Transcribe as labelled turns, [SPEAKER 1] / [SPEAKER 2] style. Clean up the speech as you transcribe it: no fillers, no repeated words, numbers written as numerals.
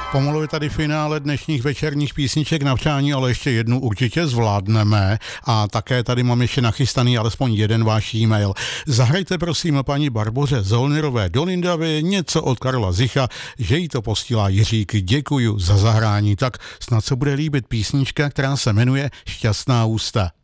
[SPEAKER 1] Pomalu je tady finále dnešních večerních písniček na přání, ale ještě jednu určitě zvládneme a také tady mám ještě nachystaný alespoň jeden váš e-mail. Zahrajte prosím paní Barboře Zollnerové do Lindavy něco od Karla Zicha, že jí to posílá Jiřík. Děkuju za zahrání. Tak snad se bude líbit písnička, která se jmenuje Šťastná ústa.